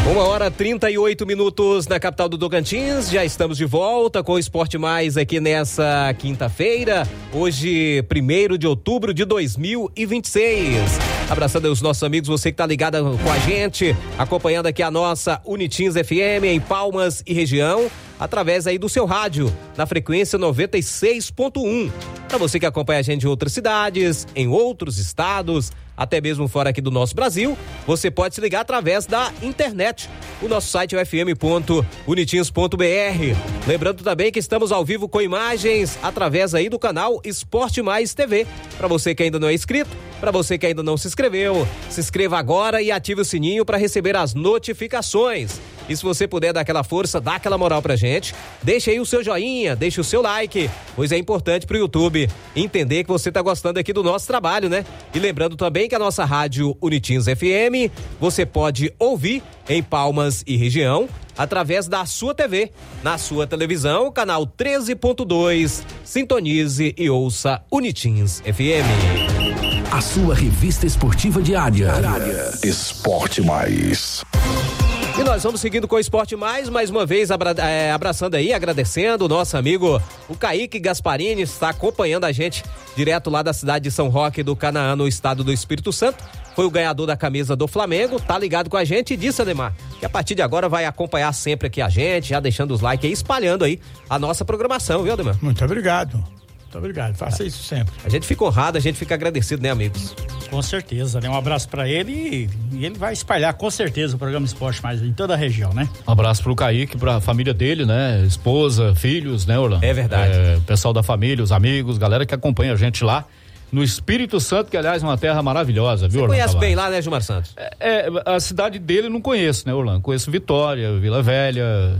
1h38 na capital do Tocantins. Já estamos de volta com o Esporte Mais aqui nessa quinta-feira, hoje 1º de outubro de 2026. Abraçando os nossos amigos, você que tá ligado com a gente, acompanhando aqui a nossa Unitins FM em Palmas e região, através aí do seu rádio, na frequência 96.1. Para você que acompanha a gente em outras cidades, em outros estados, até mesmo fora aqui do nosso Brasil, você pode se ligar através da internet. O nosso site é fm.unitins.br. Lembrando também que estamos ao vivo com imagens através aí do canal Esporte Mais TV. Para você que ainda não é inscrito, para você que ainda não se inscreveu, se inscreva agora e ative o sininho para receber as notificações. E se você puder dar aquela força, dá aquela moral pra gente, deixa aí o seu joinha, deixa o seu like, pois é importante pro YouTube entender que você tá gostando aqui do nosso trabalho, né? E lembrando também que a nossa rádio Unitins FM, você pode ouvir em Palmas e região, através da sua TV, na sua televisão, canal 13.2, sintonize e ouça Unitins FM. A sua revista esportiva diária. Esporte Mais. E nós vamos seguindo com o Esporte Mais uma vez abraçando aí, agradecendo o nosso amigo, o Kaique Gasparini, está acompanhando a gente direto lá da cidade de São Roque do Canaã, no estado do Espírito Santo. Foi o ganhador da camisa do Flamengo, tá ligado com a gente e disse, Ademar, que a partir de agora vai acompanhar sempre aqui a gente, já deixando os likes aí, espalhando aí a nossa programação, viu, Ademar? Muito obrigado. Muito obrigado, faça isso sempre. A gente fica honrado, a gente fica agradecido, né, amigos? Com certeza, né? Um abraço pra ele e ele vai espalhar com certeza o programa Esporte Mais em toda a região, né? Um abraço pro Kaique, pra família dele, né? Esposa, filhos, né, Orlando? É verdade. Pessoal da família, os amigos, galera que acompanha a gente lá no Espírito Santo, que aliás é uma terra maravilhosa, viu, Orlando? Você conhece bem lá, né, Gilmar Santos? A cidade dele eu não conheço, né, Orlando? Conheço Vitória, Vila Velha,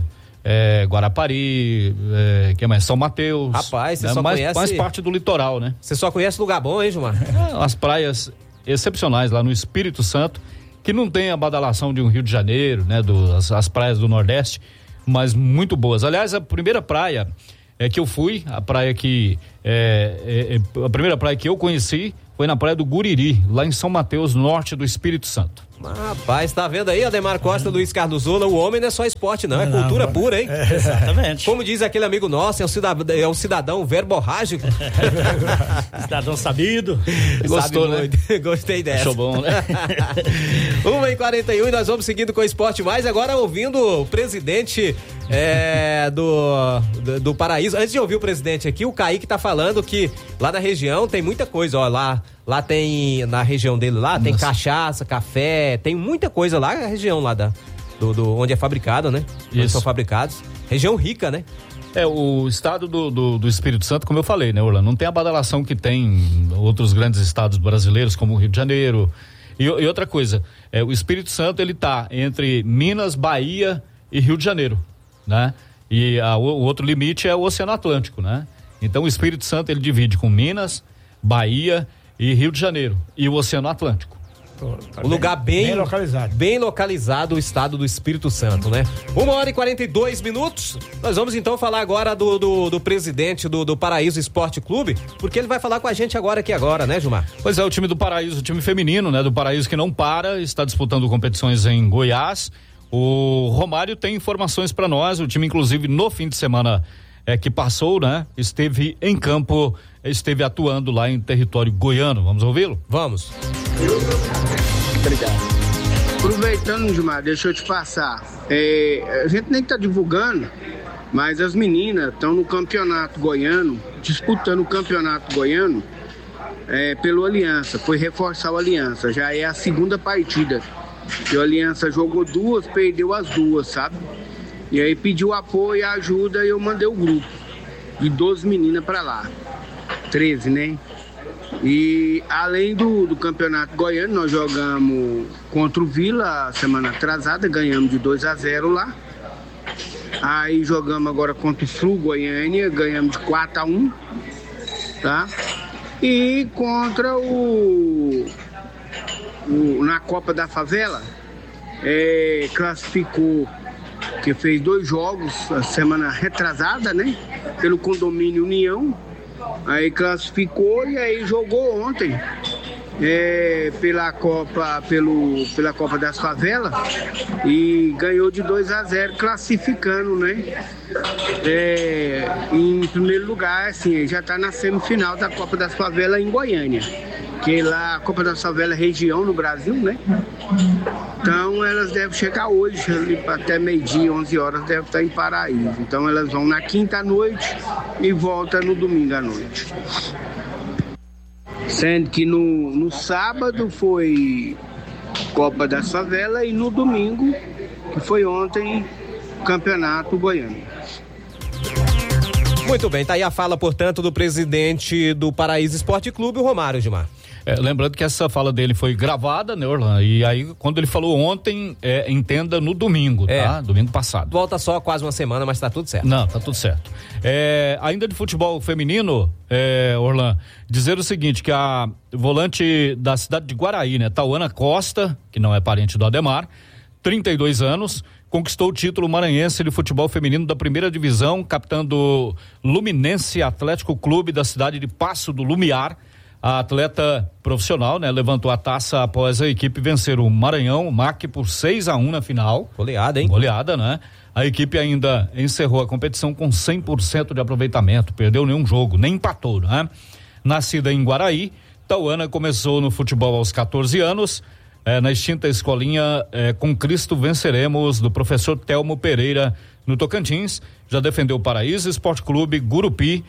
Guarapari, que mais? São Mateus. Rapaz, você só conhece... Faz parte do litoral, né? Você só conhece lugar bom, hein, Gilmar? As praias excepcionais lá no Espírito Santo, que não tem a badalação de um Rio de Janeiro, né? As praias do Nordeste, mas muito boas. Aliás, a primeira praia que eu fui, a praia que a primeira praia que eu conheci foi na praia do Guriri, lá em São Mateus, norte do Espírito Santo. Rapaz, tá vendo aí, Ademar Costa, Luiz Carlos Zola, o homem não é só esporte não, é cultura pura, hein? Exatamente. Como diz aquele amigo nosso, é um cidadão verborrágico. Cidadão sabido. Gostou, né? Gostei dessa. Achou bom, né? 1h41 e nós vamos seguindo com o Esporte Mais, agora ouvindo o presidente do Paraíso. Antes de ouvir o presidente aqui, o Kaique tá falando que lá na região tem muita coisa, ó, lá tem, na região dele lá, tem cachaça, café, tem muita coisa lá na região lá onde é fabricado, né? Onde são fabricados. Região rica, né? O estado do Espírito Santo, como eu falei, né, Orlando? Não tem a badalação que tem outros grandes estados brasileiros, como o Rio de Janeiro. E outra coisa, o Espírito Santo, ele tá entre Minas, Bahia e Rio de Janeiro, né? E o outro limite é o Oceano Atlântico, né? Então o Espírito Santo, ele divide com Minas, Bahia e Rio de Janeiro e o Oceano Atlântico. Um lugar bem localizado o estado do Espírito Santo, né? 1h42. Nós vamos então falar agora do presidente do Paraíso Esporte Clube, porque ele vai falar com a gente agora, né, Gilmar? Pois é, o time do Paraíso, o time feminino, né, do Paraíso, que não para, está disputando competições em Goiás. O Romário tem informações para nós, o time inclusive no fim de semana que passou, né, esteve em campo, esteve atuando lá em território goiano. Vamos ouvi-lo? Vamos. Obrigado. Aproveitando, Gilmar, deixa eu te passar. A gente nem tá divulgando, mas as meninas estão no campeonato goiano, disputando o campeonato goiano pelo Aliança. Foi reforçar o Aliança. Já é a segunda partida. E o Aliança jogou 2, perdeu as 2, sabe? E aí pediu apoio e ajuda e eu mandei o grupo. E 12 meninas pra lá. 13, né? E além do campeonato goiano, nós jogamos contra o Vila a semana atrasada, ganhamos de 2-0 lá. Aí jogamos agora contra o Flu Goiânia, ganhamos de 4-1, tá? E contra na Copa da Favela, classificou, que fez 2 jogos a semana retrasada, né? Pelo Condomínio União. Aí classificou e aí jogou ontem. pela Copa das Favelas e ganhou de 2-0, classificando, né? Em primeiro lugar, assim, já está na semifinal da Copa das Favelas em Goiânia, que lá a Copa das Favelas é região no Brasil, né? Então elas devem chegar hoje, até meio-dia, 11 horas, devem estar em Paraíso. Então elas vão na quinta à noite e voltam no domingo à noite. Sendo que no sábado foi Copa das Favelas e no domingo, que foi ontem, Campeonato Goiano. Muito bem, tá aí a fala, portanto, do presidente do Paraíso Esporte Clube, o Romário Gilmar. Lembrando que essa fala dele foi gravada, né, Orlando? E aí, quando ele falou ontem, entenda no domingo, tá? Domingo passado. Volta só quase uma semana, mas tá tudo certo. Não, tá tudo certo. Ainda de futebol feminino, Orlando, dizer o seguinte, que a volante da cidade de Guaraí, né, Tauana Costa, que não é parente do Ademar, 32 anos, conquistou o título maranhense de futebol feminino da primeira divisão, capitã do Luminense Atlético Clube da cidade de Passo do Lumiar. A atleta profissional, né, levantou a taça após a equipe vencer o Maranhão, o MAC, por 6-1 na final. Goleada, hein? Goleada, né? A equipe ainda encerrou a competição com 100% de aproveitamento, perdeu nenhum jogo, nem empatou, né? Nascida em Guaraí, Tauana começou no futebol aos 14 anos, na extinta escolinha Com Cristo Venceremos, do professor Telmo Pereira, no Tocantins. Já defendeu o Paraíso Esporte Clube, Gurupi,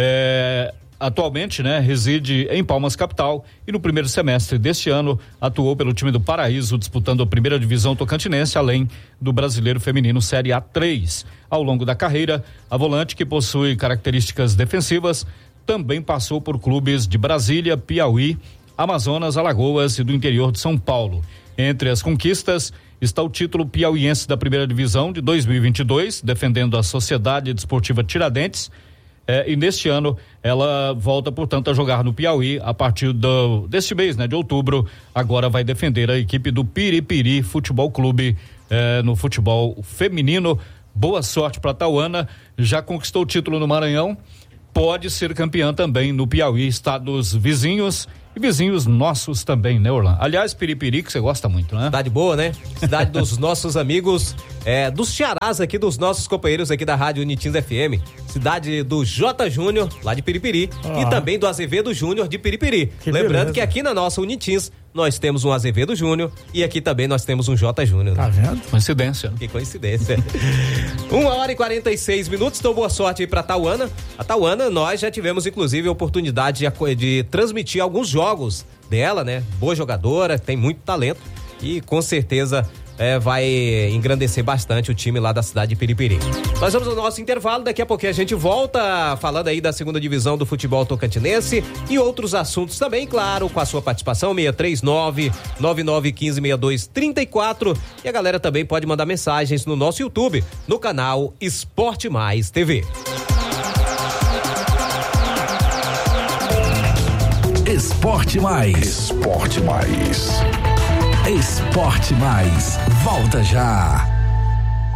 atualmente, né, reside em Palmas capital e no primeiro semestre deste ano atuou pelo time do Paraíso, disputando a primeira divisão tocantinense, além do Brasileiro Feminino Série A3. Ao longo da carreira, a volante, que possui características defensivas, também passou por clubes de Brasília, Piauí, Amazonas, Alagoas e do interior de São Paulo. Entre as conquistas está o título piauiense da primeira divisão de 2022, defendendo a Sociedade Desportiva Tiradentes. E neste ano ela volta, portanto, a jogar no Piauí a partir deste mês, né, de outubro. Agora vai defender a equipe do Piripiri Futebol Clube no futebol feminino. Boa sorte para Tauana, já conquistou o título no Maranhão, pode ser campeã também no Piauí, estados vizinhos e vizinhos nossos também, né, Orlando? Aliás, Piripiri, que você gosta muito, né? Cidade boa, né? Cidade dos nossos amigos, dos Cearás aqui, dos nossos companheiros aqui da Rádio Unitins FM. Cidade do J. Júnior, lá de Piripiri, e também do Azevedo Júnior de Piripiri. Lembrando que aqui na nossa Unitins nós temos um Azevedo Júnior e aqui também nós temos um J. Júnior. Tá vendo? Coincidência. Que coincidência. 1h46, então boa sorte aí pra Tauana. A Tauana, nós já tivemos inclusive a oportunidade de transmitir alguns jogos dela, né? Boa jogadora, tem muito talento e com certeza vai engrandecer bastante o time lá da cidade de Piripiri. Nós vamos ao nosso intervalo, daqui a pouquinho a gente volta falando aí da segunda divisão do futebol tocantinense e outros assuntos também, claro, com a sua participação, 639-9915-6234, e a galera também pode mandar mensagens no nosso YouTube, no canal Esporte Mais TV. Esporte Mais. Esporte Mais. Esporte Mais. Volta já.